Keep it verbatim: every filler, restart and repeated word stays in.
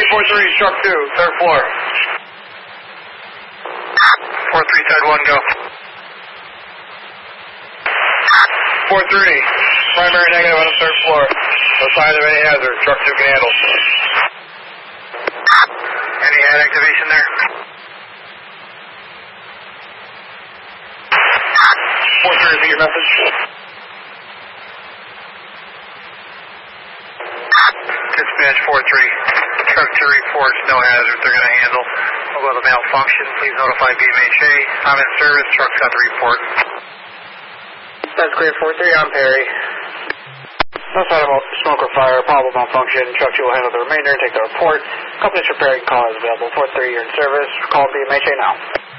four three, truck two, third floor. four three, side one, go. four three, primary negative on the third floor. No sign of any hazard. Truck two can handle. Any head activation there? four three, repeat your message. Dispatch four three. Truck two reports no hazard. They're going to handle. About a malfunction, please notify B M H A. I'm in service. Truck's got the report. That's clear. four three on Perry. No sign of smoke or fire. Probable malfunction. Truck two will handle the remainder and take the report. Company's repairing call is available. four three, you're in service. Call B M H A now.